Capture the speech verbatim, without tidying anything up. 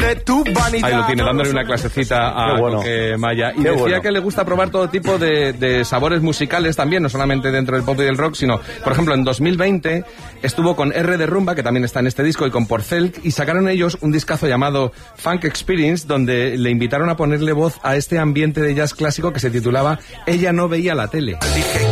Ahí lo tiene, dándole una clasecita a bueno. Coque Maya. Y Qué decía bueno. que le gusta probar todo tipo de, de sabores musicales también, no solamente dentro del pop y del rock, sino, por ejemplo, en dos mil veinte estuvo con R de Rumba, que también está en este disco, y con Porcel, y sacaron ellos un discazo llamado Funk Experience, donde le invitaron a ponerle voz a este ambiente de jazz clásico que se titulaba Ella no veía la tele. Dije